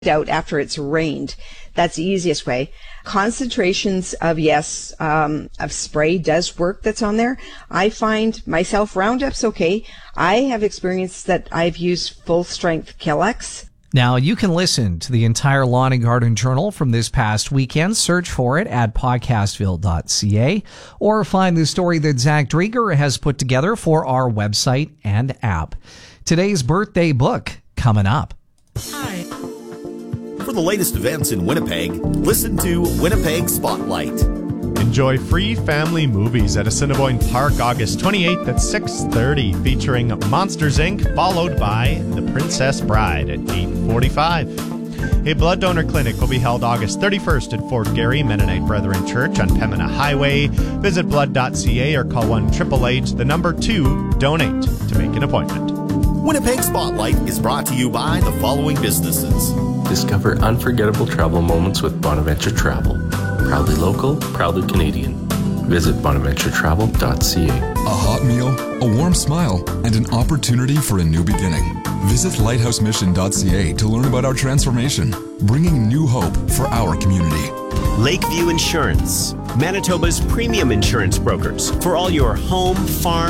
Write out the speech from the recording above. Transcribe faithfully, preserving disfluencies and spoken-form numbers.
out after it's rained. That's the easiest way. Concentrations of, yes, um, of spray does work that's on there. I find myself, Roundup's okay. I have experienced that I've used full strength Killex. Now, you can listen to the entire Lawn and Garden Journal from this past weekend. Search for it at podcastville dot c a or find the story that Zach Drieger has put together for our website and app. Today's birthday book coming up. Hi. For the latest events in Winnipeg, listen to Winnipeg Spotlight. Enjoy free family movies at Assiniboine Park August twenty-eighth at six thirty, featuring Monsters, Incorporated, followed by The Princess Bride at eight forty-five. A blood donor clinic will be held August thirty-first at Fort Garry Mennonite Brethren Church on Pembina Highway. Visit blood dot c a or call one eight eight eight, the number two, donate to make an appointment. Winnipeg Spotlight is brought to you by the following businesses. Discover unforgettable travel moments with Bonaventure Travel. Proudly local, proudly Canadian. Visit bonaventure travel dot c a. A hot meal, a warm smile, and an opportunity for a new beginning. Visit lighthouse mission dot c a to learn about our transformation, bringing new hope for our community. Lakeview Insurance, Manitoba's premium insurance brokers for all your home, farm,